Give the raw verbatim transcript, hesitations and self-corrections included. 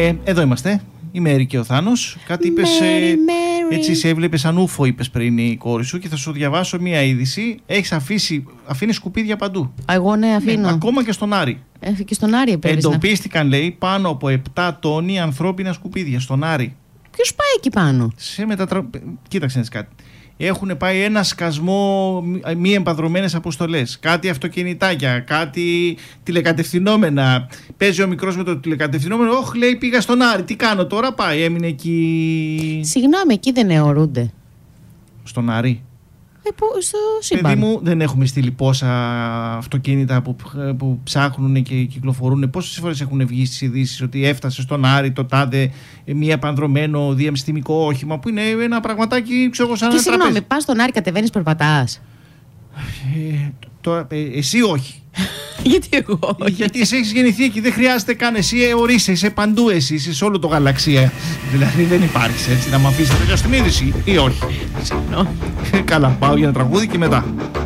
Ε, εδώ είμαστε. Η Μέρη και ο Θάνος. Κάτι είπες, ε, έτσι σε έβλεπε σαν ούφο, είπες πριν η κόρη σου, και θα σου διαβάσω μία είδηση. Έχεις αφήσει, αφήνεις σκουπίδια παντού. Εγώ ναι, αφήνω. Ναι, ακόμα και στον Άρη. Ε, και στον Άρη επέβησνα. Εντοπίστηκαν, λέει, πάνω από επτά τόνοι ανθρώπινα σκουπίδια στον Άρη. Ποιος πάει εκεί πάνω? Σε μετατρα... Κοίταξε κάτι. Έχουν πάει ένα σκασμό μη εμπαδρωμένες αποστολές. Κάτι αυτοκινητάκια, κάτι τηλεκατευθυνόμενα. Παίζει ο μικρός με το τηλεκατευθυνόμενο. Όχι, λέει, πήγα στον Άρη. Τι κάνω τώρα, πάει, έμεινε εκεί. Συγγνώμη, εκεί δεν αιωρούνται. Στον Άρη. Ε, που, στο σύμπαν. Παιδί μου, δεν έχουμε στείλει πόσα αυτοκίνητα που, που ψάχνουν και κυκλοφορούν. Πόσες φορές έχουν βγει στις ειδήσεις ότι έφτασε στον Άρη το τάδε μη επανδρωμένο διαμυστημικό όχημα, που είναι ένα πραγματάκι, ξέρω εγώ, σαν ένα τραπέζι. Συγγνώμη, πας στον Άρη, κατεβαίνεις, περπατάς? Ε, το, ε, εσύ όχι. Γιατί εγώ όχι? Γιατί εσύ έχεις γεννηθεί εκεί, δεν χρειάζεται καν. Εσύ ορίσαι, είσαι παντού, εσύ είσαι σε όλο το γαλαξία. Δηλαδή δεν υπάρχει έτσι να μ' αφήσεις τέτοια στην είδηση ή όχι. Συγγνώμη. Καλά, πάω για ένα τραγούδι και μετά.